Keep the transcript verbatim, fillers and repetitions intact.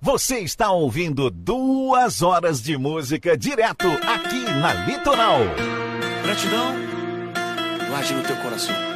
Você está ouvindo duas horas de música direto aqui na Litoral. Gratidão, guarde no teu coração.